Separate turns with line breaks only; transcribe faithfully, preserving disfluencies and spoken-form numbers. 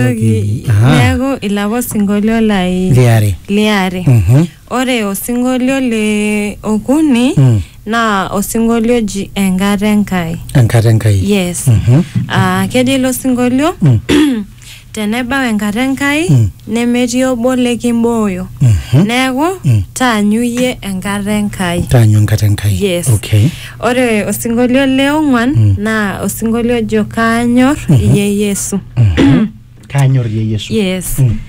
Neaku ilawo singolio lai
liare
liare
mhm
ore osingolio le okuni
mm.
na osingolio ji Enkare Enkai
Enkare Enkai
yes
mhm
ah keji lo singolio
mm.
teneba Enkare Enkai
mm.
nemetii obo lekimboyo
mhm
neaku
mm.
taanyuyie Enkare Enkai
taanyu Enkare Enkai
yes
okay
ore osingolio le ong'uan
mm.
na osingolio jo kaanyor
mm -hmm.
iye Yesu
mm -hmm. Kaanyor iye Yesu
yes
mm.